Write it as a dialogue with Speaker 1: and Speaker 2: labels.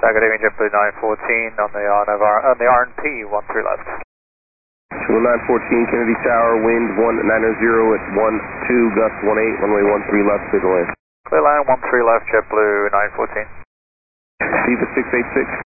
Speaker 1: Good evening, JetBlue 914 on the RNP 13 left.
Speaker 2: 914 Kennedy Tower, wind 190 at 12, gust 18, runway 13 left, clear the land.
Speaker 1: Clear line 13 left, JetBlue 914.
Speaker 2: Viva 686,